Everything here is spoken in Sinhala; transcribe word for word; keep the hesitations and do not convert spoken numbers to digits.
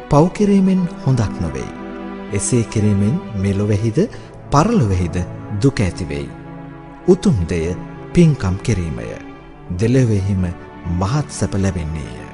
පව් කිරීමෙන් හොඳක් නොවේයි. එසේ කිරීමෙන් මෙලොවෙහිද පරලොවෙහිද දුක ඇති වෙයි. උතුම් දෙය පින්කම් කිරීමය. දෙලොවෙහිම මහත් සැප ලැබෙන්නේය.